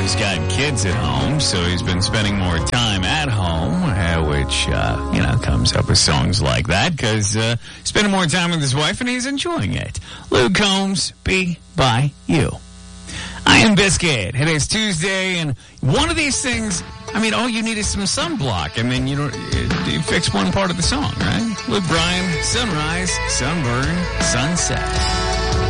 he's got kids at home, so he's been spending more time at home, which, comes up with songs like that, because spending more time with his wife, and he's enjoying it. Luke Combs, Be By You. I am Biscuit. It is Tuesday, and one of these things, all you need is some sunblock, and then you fix one part of the song, right? Luke Bryan, sunrise, sunburn, sunset.